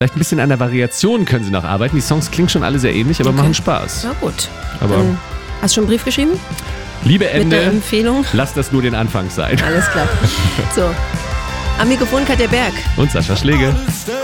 Vielleicht ein bisschen an der Variation können sie noch arbeiten. Die Songs klingen schon alle sehr ähnlich, aber machen Spaß. Na gut. Aber Hast du schon einen Brief geschrieben? Liebe Mit der Ende, Empfehlung? lass das nur den Anfang sein. Alles klar. So. Am Mikrofon Katja Berg. Und Sascha Schläge.